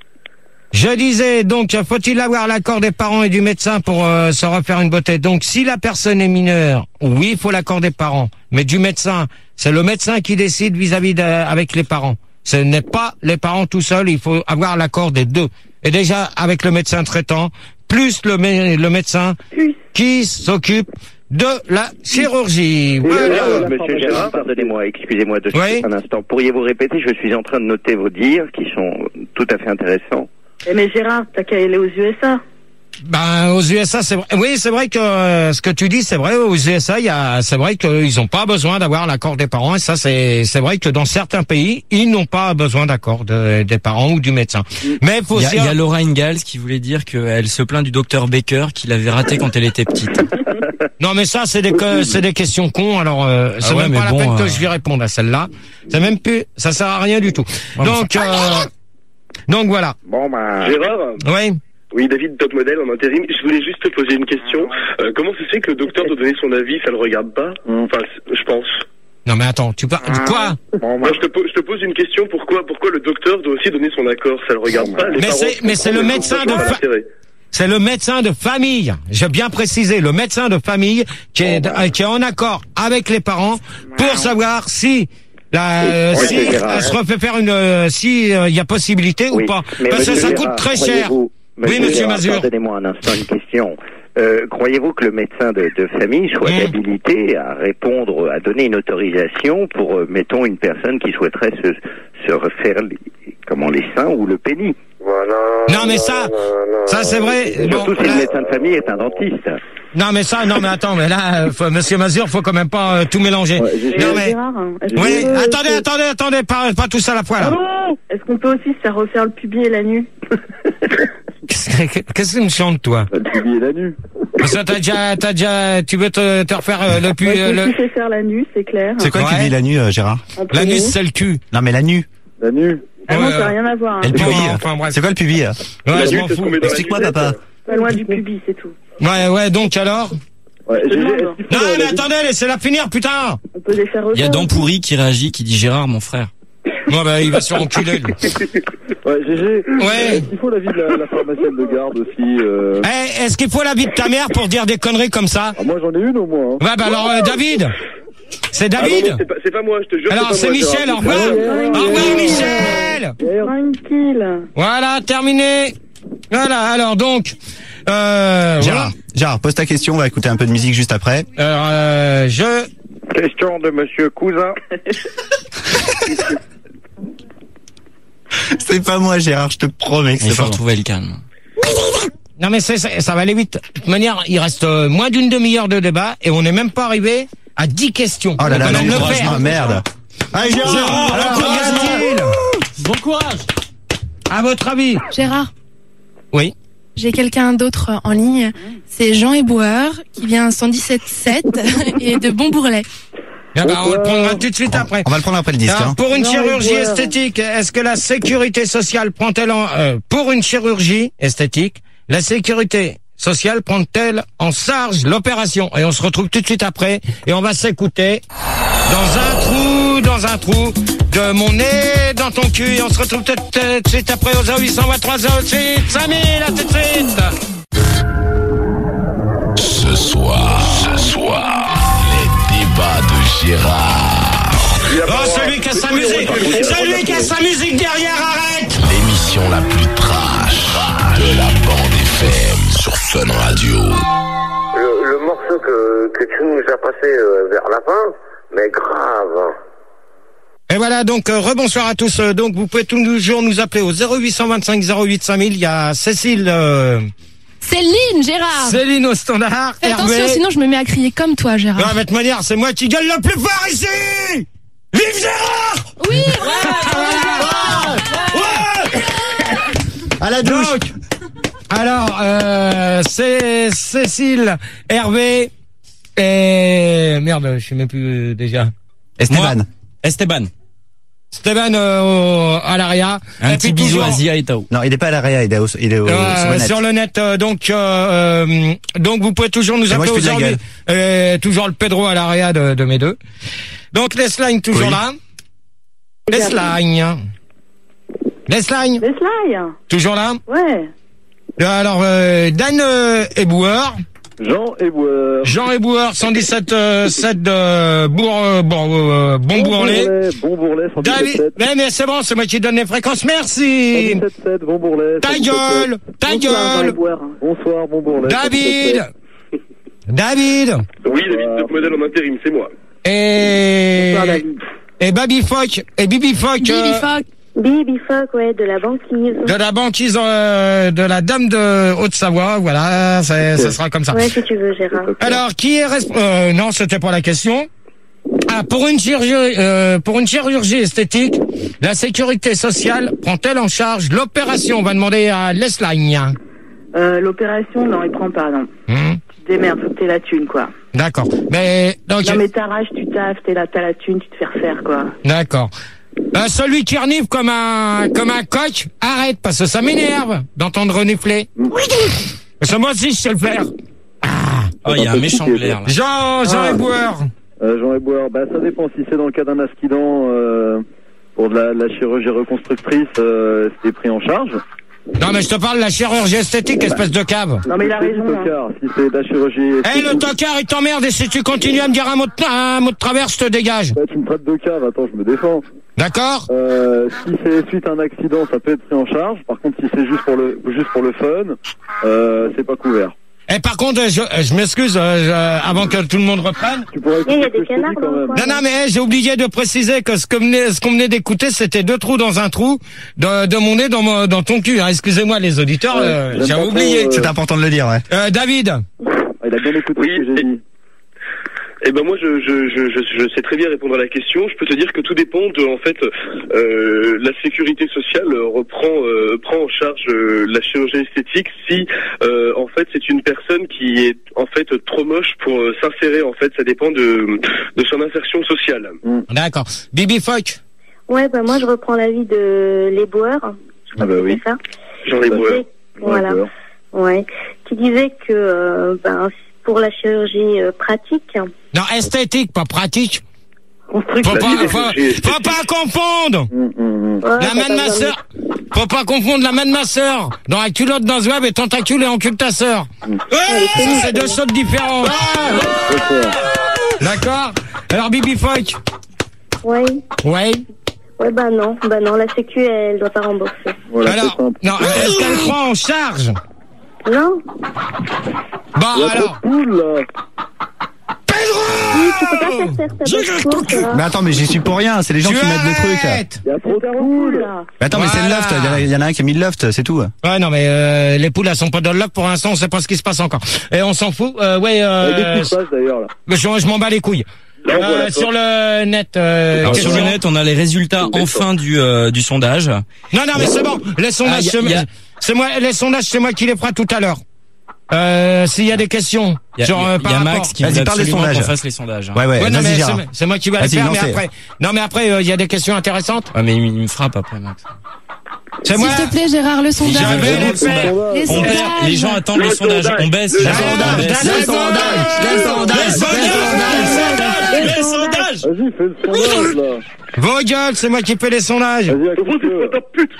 Je disais, donc, faut-il avoir l'accord des parents et du médecin pour euh, se refaire une beauté? Donc, si la personne est mineure, oui, il faut l'accord des parents. Mais du médecin, c'est le médecin qui décide vis-à-vis de, avec les parents. Ce n'est pas les parents tout seuls, il faut avoir l'accord des deux. Et déjà, avec le médecin traitant, plus le, mé- le médecin qui s'occupe de la chirurgie. Voilà. Euh, Monsieur Gérard, pardonnez-moi, excusez-moi de Oui. un instant. Pourriez-vous répéter? Je suis en train de noter vos dires qui sont tout à fait intéressants. Eh, mais Gérard, t'as qu'à aller aux U S A. Ben, aux U S A, c'est vrai. Oui, c'est vrai que euh, ce que tu dis, c'est vrai. Aux U S A, il y a, c'est vrai qu'ils n'ont pas besoin d'avoir l'accord des parents. Et ça, c'est, c'est vrai que dans certains pays, ils n'ont pas besoin d'accord de, des parents ou du médecin. Mais il faut Il y, a, aussi. il y a Laura Ingalls qui voulait dire qu'elle se plaint du docteur Baker qui l'avait raté quand elle était petite. Non, mais ça, c'est des, que- c'est des questions cons. Alors, euh, c'est Ah ouais, même mais pas la bon, peine que euh, je lui réponde à celle-là. C'est même plus, ça sert à rien du tout. Ouais, Donc, euh, donc voilà. Bon, ben. Gérard? Oui. Oui, David, top modèle en intérim. Je voulais juste te poser une question. Euh, comment ça se fait que le docteur doit donner son avis, ça le regarde pas? Enfin, c- je pense. Non, mais attends, tu parles de quoi? Moi, je te, po- je te pose une question. Pourquoi, pourquoi le docteur doit aussi donner son accord? Ça le regarde pas? Les Mais parents, c'est- je mais c'est comprends, le mais médecin je vois de pas fa- l'intérêt. C'est le médecin de famille. J'ai bien précisé, le médecin de famille qui est, euh, qui est en accord avec les parents pour savoir si la, euh, Oui, si c'est Gérard, elle se hein. refait faire une, euh, si il y a possibilité Oui, ou pas. mais Parce que monsieur ça Gérard, coûte très cher. croyez-vous- Oui, monsieur Gérard, Mazur. Pardonnez-moi un instant une question. Euh, croyez-vous que le médecin de, de famille soit Mmh. habilité à répondre, à donner une autorisation pour, euh, mettons, une personne qui souhaiterait se, se refaire les, comment, les seins ou le pénis? Voilà. Non, mais ça, ça c'est vrai. Et Bon, surtout si là- le médecin de famille est un dentiste. non, mais ça, non, mais attends, mais là, euh, faut- monsieur Mazur, faut quand même pas euh, tout mélanger. Ouais, j'ai- non, Euh, mais, Gérard, hein, est-ce oui, qu'on peut- attendez, attendez, attendez, pas, pas tous à la fois, là. Est-ce qu'on peut aussi se faire refaire le pubis et la nuit? Qu'est-ce que qu'est-ce que tu me chantes, toi? Le pubis et la nu. Parce que t'as déjà, t'as déjà, tu veux te, te refaire euh, le pu, Ouais, euh, je me le, suis fait faire la nuit, c'est clair. C'est quoi le Ouais. pubis la nuit, euh, Gérard? Entre l'anus, nous. c'est le cul. Non, mais la nuit. La nu. Ah non, Ouais, ça n'a euh, rien à voir. hein. Et le Bon, pubis. enfin, bref. C'est quoi le pubis? euh Ouais, La je nuit, m'en c'est ce fous. qu'on met dans la Explique-moi, nuisette. papa. Pas loin du pubis, c'est tout. Ouais, ouais, donc alors? Ouais, Je te G G, demande. est-ce qu'il faut Non, la- mais la- attendez, laissez-la finir, putain! On peut les faire refaire. Il y a Dampourri qui réagit, qui dit Gérard, mon frère. Non, bah, il va se enculer, lui. Ouais, G G. Ouais. Est-ce qu'il faut l'avis de la, la pharmacienne de garde aussi? Euh... Eh, est-ce qu'il faut la vie de ta mère pour dire des conneries comme ça? Ah, moi, j'en ai une au moins. Hein. Ouais, bah alors, euh, David! C'est Ah non, David? non, c'est pas, c'est pas moi, je te jure. Alors, c'est c'est pas moi, Michel, Gérard. au revoir! Au revoir, Michel! Tranquille. Voilà, terminé. Voilà, alors donc, euh, Gérard, Gérard, pose ta question, on va écouter un peu de musique juste après. voilà. Alors, euh, je, Question de Monsieur Cousin. C'est pas moi, Gérard, je te promets que Il c'est faut pas moi. retrouver le calme. non mais c'est, c'est- ça va aller vite. De toute manière, il reste euh, moins d'une demi-heure de débat et on n'est même pas arrivé à dix questions. Oh là là, On va même le faire. franchement, merde. Allez, Gérard, Gérard, alors, qu'en reste-t-il? Bon courage. À votre avis? Gérard, Oui. j'ai quelqu'un d'autre en ligne. C'est Jean Éboueur qui vient cent dix-sept sept et de Bonbourlet. Ah bah, on le prendra tout de suite après. On va le prendre après le disque. Alors, Hein. pour une Non, chirurgie mais voilà. esthétique, est-ce que la sécurité sociale prend-elle en, euh, pour une chirurgie esthétique, la sécurité sociale prend-elle en charge l'opération? Et on se retrouve tout de suite après et on va s'écouter dans un trou, dans un trou de mon nez dans ton cul et on se retrouve tout de suite après aux zéro huit cent vingt-trois zéro huit cinq mille, à tout de suite. Ce soir, ce soir, les débats de Gérard. Oh, celui qui a sa musique, celui qui a sa musique derrière, arrête! L'émission la plus trash de la sur Fun Radio. Le, le morceau que, que tu nous as passé euh, vers la fin, mais grave. Et voilà, donc euh, rebonsoir à tous. Euh, donc vous pouvez toujours nous appeler au zéro huit vingt-cinq zéro huit cinq mille. Il y a Cécile... Euh... Céline, Gérard. Céline au standard. Fais attention, Hervé. sinon je me mets à crier comme toi, Gérard. Non, avec manière, c'est moi qui gueule le plus fort ici. Vive Gérard. Oui. Ouais. Ouais. À la douche. Donc, alors, euh, c'est Cécile, Hervé et merde, je sais même plus euh, déjà. Esteban. Moi, Esteban. Esteban euh, au, à l'Aria. Un et petit puis bisou toujours, à Zia et Tao. Non, il est pas à l'Aria, il est au, il est au, euh, sur le net. sur le net. euh, donc, euh, euh, donc vous pouvez toujours nous Et moi, appeler je fais de la aujourd'hui. Euh, toujours le Pedro à l'Aria de, de mes deux. Donc Lesline toujours Oui. là. Lesline. Lesline. Lesline. Toujours là. Ouais. Alors euh, Dan euh, Eboueur. Jean Eboueur. Jean Eboueur, cent dix-sept euh, sept de Bourg, euh, bon, euh, bon Bourlet. Bon Bourlet, cent dix-sept David, sept. mais, mais c'est bon, c'est moi qui donne les fréquences, merci. cent dix-sept sept, bon Bourlet. Ta cent dix-sept sept. gueule, ta Bonsoir, Jean gueule. Eboueur. Bonsoir, bon Bourlet. David, David, Oui, David, top modèle en intérim, c'est moi. et, Bonsoir, David. et Baby Fock, et Bibi Fock, Billy euh, Fock. Bibi Fock, ouais, de la banquise. de la banquise euh, de la Dame de Haute-Savoie, voilà, ça, ça sera comme ça. Ouais, si tu veux, Gérard. Alors, qui est responsable euh, Non, c'était pas la question. Ah, pour une chirurgie, euh, pour une chirurgie esthétique, la sécurité sociale prend-elle en charge l'opération? On va demander à Lesline. Euh, l'opération, non, il prend pas, non. Hum, Tu te démerdes, faut que t'aies la thune, quoi. D'accord. Mais donc, Non, mais t'arraches, tu taffes, t'es là, t'as la thune, tu te fais refaire, quoi. d'accord. Euh, celui qui renifle comme un comme un coq, arrête parce que ça m'énerve d'entendre renifler. Parce que moi aussi je sais le faire. Oh, il y a un méchant glaire, là. Jean Jean Ah. Eboueur. Euh, Jean Eboueur, bah ça dépend si c'est dans le cas d'un accident euh, pour de la, la chirurgie reconstructrice, euh, c'est pris en charge. Non mais je te parle de la chirurgie esthétique, espèce de cave. Non, mais il a C'est raison. du tocard, si c'est de la chirurgie Eh le tocard il t'emmerde et si tu continues à me dire un mot de, un mot de travers, je te dégage. Bah, tu me traites de cave, attends, je me défends. D'accord. Euh, si c'est suite à un accident, ça peut être pris en charge. Par contre, si c'est juste pour le juste pour le fun, euh, c'est pas couvert. Et par contre, je, je m'excuse, euh, je- avant que tout le monde reprenne. Tu pourrais Il y a écouter des ce que je te canards dis dans quand le même. coin. Non, non, mais j'ai oublié de préciser que ce que venait, ce qu'on venait d'écouter, c'était deux trous dans un trou de, de mon nez dans, mon, dans ton cul. Hein. Excusez-moi les auditeurs, Ouais, euh, j'aime j'ai pas oublié. trop, C'est important de le dire, ouais. Euh, David. Ah, il a bien écouté Oui, ce que j'ai dit. Eh ben moi je, je, je, je, je sais très bien répondre à la question. Je peux te dire que tout dépend de en fait euh, la sécurité sociale reprend euh, prend en charge euh, la chirurgie esthétique si euh, en fait c'est une personne qui est en fait trop moche pour euh, s'insérer. En fait ça dépend de de son insertion sociale. D'accord. Bibi Fock. Ouais, bah moi je reprends l'avis de l'éboueur. Ah bah oui. C'est ça. J'en ai Qui beau. disait- Voilà. D'accord. Ouais. Qui disait que euh, ben, pour la chirurgie euh, pratique, Non, esthétique, pas pratique. Faut construction. pas, faut, faut pas confondre. Hum, hum, hum. Ouais, La t'as main pas de ma besoin de- sœur. Faut pas confondre la main de ma sœur dans la culotte d'un zouave et tentacule et en cul de ta sœur. Ouais, c'est deux choses différentes. D'accord. Alors Bibi Fock. Ouais. Ouais. Ouais, bah non. Bah non, la sécu, elle doit pas rembourser. Voilà, Alors, c'est simple. non, est-ce qu'elle prend en charge? Non. Bah Il y a trop alors. de poules, là. Oui, tu peux pas faire faire ta bonne course, Gérard. Mais attends, mais j'y suis pour rien, c'est les gens Tu qui mettent des trucs. arrêtes. Il y a trop de Cool, poules. là. Mais attends, mais c'est le Voilà. loft, il y en a- il y en a un qui a mis le loft, c'est tout. Ouais, non, mais euh, les poules, elles sont pas dans le loft pour l'instant, on sait pas ce qui se passe encore. Et on s'en fout. Euh, ouais, Il y a des euh, petites pages, d'ailleurs, là. je, je m'en bats les couilles. Là, on Euh, voit la sur le net. Euh, Alors, sur question. le net, on a les résultats enfin du euh, du sondage. Non, non, mais c'est bon. Les sondages, Ah, y a- c'est- y a- c'est moi. Les sondages, c'est moi qui les ferai tout à l'heure. Euh, s'il y a des questions, Il y a, genre y a- euh, y par a rapport. Max qui Vas-y, veut parle des absolument qu'on sondages. fasse les sondages. hein. Ouais, ouais, Ouais, non, vas-y, mais Gérard. c'est- c'est moi qui vais les Vas-y, faire, mais lancez. après. Non, mais après, euh, il y a des questions intéressantes. Ouais, mais il, il me frappe après, Max. C'est moi. S'il te plaît, Gérard, le sondage. Je vais les Le sondage. faire. Les On sondages. perd, les gens attendent Le le sondage. sondage. On baisse. Le les gens, sondage. on baisse. Le Les sondages, les sondages, les sondages. Les sondages. Vas-y, fais le sondage, là. Vos gueules, c'est moi qui fais les sondages. Vas-y, Au fond, accroche-le. c'est pas pute.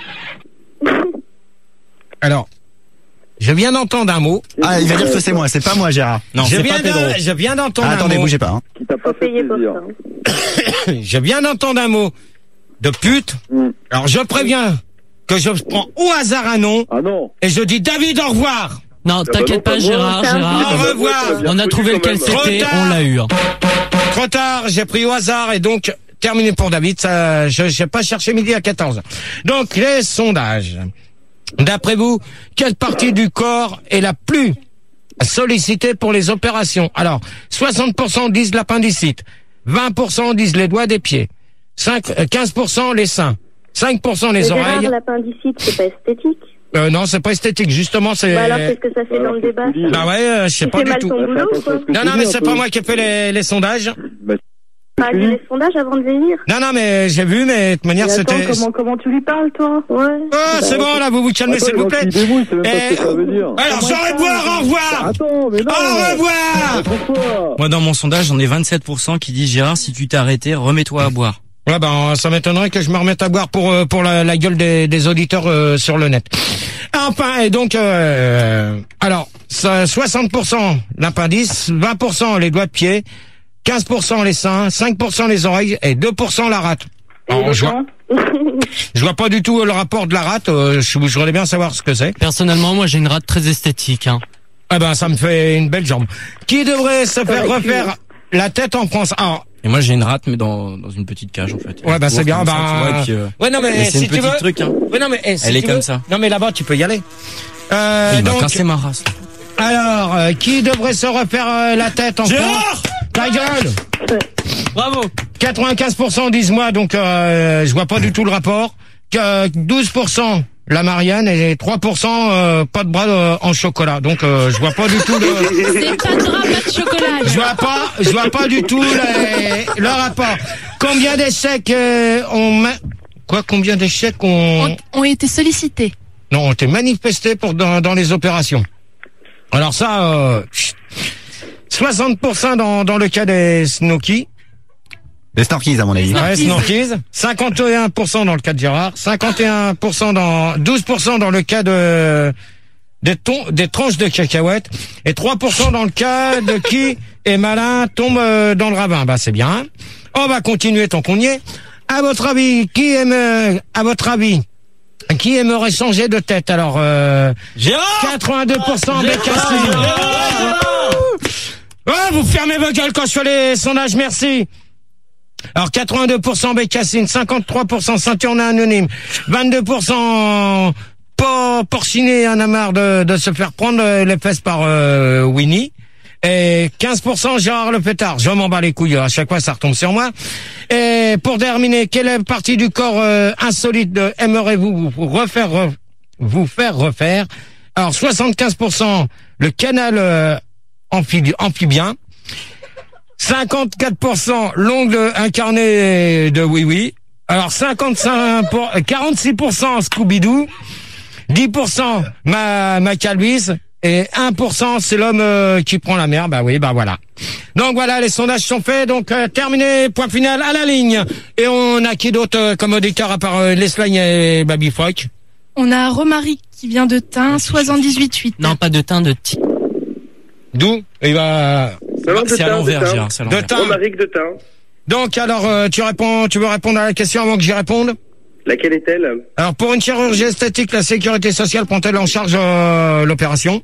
Alors, je viens d'entendre un mot. Ah, il va dire que c'est moi, c'est pas moi, Gérard. Non, je c'est viens pas Pedro. de, je viens d'entendre Ah, un attendez, mot. bougez pas. Hein. Qui t'a pas Faut fait payer pour plaisir. ça. Je viens d'entendre un mot de pute. Mm. Alors je préviens que je prends au hasard un nom Ah non. et je dis David au revoir. Non, t'inquiète pas, Gérard, Gérard. Au revoir. On a trouvé lequel c'était, on l'a eu. Trop tard, j'ai pris au hasard et donc terminé pour David. Ça, je n'ai pas cherché midi à quatorze. Donc les sondages. D'après vous, quelle partie du corps est la plus sollicitée pour les opérations? Alors, soixante pour cent disent l'appendicite, vingt pour cent disent les doigts des pieds, cinq, quinze pour cent les seins, cinq pour cent les oreilles. Gérard, l'appendicite, c'est pas esthétique? Euh, non, c'est pas esthétique, justement, c'est... Bah alors, qu'est-ce que ça fait dans le débat? Bah ouais, euh, je sais pas du tout. Boulot, non, non, mais c'est pas moi qui ai fait les, les sondages. T'as lu les sondages avant de venir? Non, non, mais j'ai vu, mais de toute manière, Mais attends, c'était... comment, comment tu lui parles, toi? Ouais. Oh, c'est bon, là, vous vous calmez, s'il vous plaît. Eh... Alors, j'aurais boire, au revoir. Attends, mais non. Au revoir. Moi, dans mon sondage, j'en ai vingt-sept pour cent qui disent Gérard, si tu t'es arrêté, remets-toi à boire. Ouais, ben, ça m'étonnerait que je me remette à boire pour pour la, la gueule des, des auditeurs euh, sur le net. Enfin, et donc, euh, alors, ça, soixante pour cent l'appendice, vingt pour cent les doigts de pied, quinze pour cent les seins, cinq pour cent les oreilles et deux pour cent la rate. Alors, je vois, je vois pas du tout le rapport de la rate. Euh, je, je voudrais bien savoir ce que c'est. Personnellement, moi, j'ai une rate très esthétique. Hein. Ah ben, ça me fait une belle jambe. Qui devrait se faire refaire la tête en France? Alors, et moi j'ai une rate mais dans dans une petite cage en fait. Ouais bah c'est bien. Bah ça, vois, puis, euh... ouais non mais c'est si une tu petite veux. Truc, hein. Ouais non mais eh, si elle est tu comme veux... ça. Non mais là-bas tu peux y aller. Euh, il donc... m'a cassé ma race. Alors euh, qui devrait se refaire euh, la tête en France? Ta gueule. Bravo. quatre-vingt-quinze pour cent disent moi donc euh, je vois pas du tout le rapport. Que douze pour cent la Marianne et trois pour cent euh, pas de bras euh, en chocolat. Donc euh, je vois pas du tout le... C'est pas de bras, pas de chocolat. Je vois pas, je vois pas du tout le, le rapport. Combien d'échecs euh, ont... Quoi, combien d'échecs ont... ont... ont été sollicités. Non, ont été manifestés pour dans, dans les opérations. Alors ça, euh, soixante pour cent dans, dans le cas des Snorkies. Les Snorkies, à mon avis. Ouais, Snorkies. cinquante et un pour cent dans le cas de Gérard. cinquante et un pour cent dans, douze pour cent dans le cas de, des tons, des tranches de cacahuètes. Et trois pour cent dans le cas de qui est malin, tombe dans le ravin. Bah, c'est bien. On va continuer tant qu'on y est. À votre avis, qui aime, à votre avis, qui aimerait changer de tête? Alors, euh, Gérard! quatre-vingt-deux pour cent Bécassine. Ouais, vous fermez vos gueules quand je fais les sondages, merci. Alors, quatre-vingt-deux pour cent Bécassine, cinquante-trois pour cent Saint-Urnin anonyme, vingt-deux pour cent Por Porcinet en a marre de, de se faire prendre les fesses par euh, Winnie. Et quinze pour cent Gérard le pétard. Je m'en bats les couilles, à chaque fois ça retombe sur moi. Et pour terminer, quelle partie du corps euh, insolite de aimerez-vous vous refaire re, vous faire refaire? Alors soixante-quinze pour cent le canal euh, amphibien, amphibien. cinquante-quatre pour cent l'ongle incarné de oui oui. Alors cinquante-cinq pour, quarante-six pour cent Scooby-Doo. dix pour cent ma ma calvise. Et un pour cent, c'est l'homme euh, qui prend la mer. Bah oui, bah voilà. Donc voilà, les sondages sont faits. Donc euh, terminé, point final à la ligne. Et on a qui d'autre euh, comme auditeur à part euh, Leslagne et Baby Fock? On a Romaric qui vient de Tain, soixante-dix-huit huit. Non, pas de Tain, de Ti. D'où? Il va... C'est à l'envers, Gérard. De Tain. Romaric de Tain. Donc alors, euh, tu réponds, tu veux répondre à la question avant que j'y réponde? Laquelle est-elle? Alors pour une chirurgie esthétique, la sécurité sociale prend-elle en charge euh, l'opération?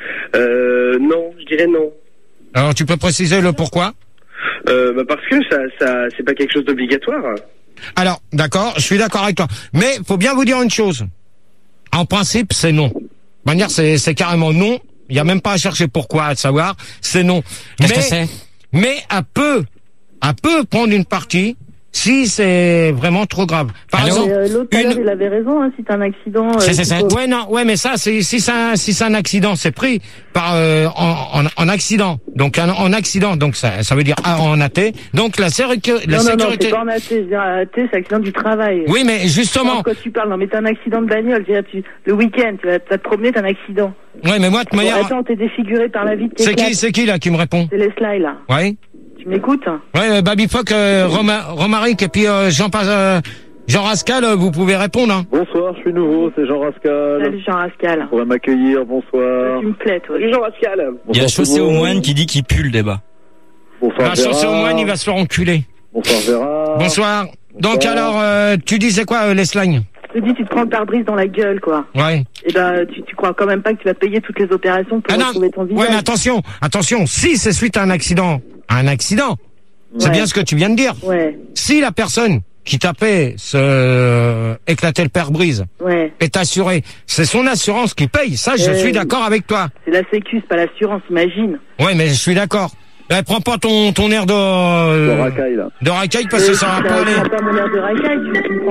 Euh, non, je dirais non. Alors tu peux préciser le pourquoi? Euh, bah parce que ça, ça, c'est pas quelque chose d'obligatoire. Alors, d'accord, je suis d'accord avec toi. Mais faut bien vous dire une chose. En principe, c'est non. De manière, c'est, c'est carrément non. Il y a même pas à chercher pourquoi, à savoir. C'est non. Qu'est-ce mais, que c'est? Mais à peu, à peu prendre une partie. Si c'est vraiment trop grave. Par Alors, exemple, euh, l'autre une... une... il avait raison, hein, si t'as un accident. Euh, c'est, c'est, c'est. faut... Ouais, non, ouais, mais ça, c'est, si c'est un, si c'est un accident, c'est pris par, euh, en, en, en accident. Donc, en, en accident. Donc, ça, ça veut dire en A T. Donc, la, sécu... la non, sécurité. Non, non, c'est pas en A T. Je veux dire, A T, c'est accident du travail. Oui, mais justement. Quand tu parles, non, mais t'as un accident de bagnole. Je veux dire, tu, le week-end, tu vas, tu vas te promener, t'as un accident. Ouais, mais moi, de manière. Bon, attends, t'es défiguré par la vie de tes C'est classes. qui, c'est qui, là, qui me répond? C'est Leslie, là. Ouais. Tu m'écoutes? Ouais, Baby Fock, euh, Roma, Romaric et puis euh, Jean, euh, Jean Rascal, euh, vous pouvez répondre. Hein. Bonsoir, je suis nouveau, c'est Jean Rascal. Salut Jean Rascal. On va m'accueillir, bonsoir. Tu me plais, toi. Salut Jean Rascal. Il y a Chaussé au moine qui dit qu'il pue le débat. Bonsoir bah, Gérard. Chaussé au moine, il va se faire enculer. Bonsoir Gérard. Bonsoir. Donc Bonsoir. alors, euh, tu disais quoi, euh, Leslagne? te dit, tu te prends le pare-brise dans la gueule, quoi. Ouais. Et ben, tu, tu crois quand même pas que tu vas payer toutes les opérations pour Ah non, retrouver ton visage. ouais, mais attention, attention, si c'est suite à un accident, un accident, c'est Ouais. bien ce que tu viens de dire. Ouais. Si la personne qui t'a fait se éclater le pare-brise Ouais. est assurée, c'est son assurance qui paye. Ça, je Euh, suis d'accord avec toi. C'est la sécu, c'est pas l'assurance, imagine. Ouais, mais je suis d'accord. Eh, prends pas ton, ton air de, De racaille, là. de racaille parce que ça va pas aller. Prends pas mon air de racaille, tu, tu me prends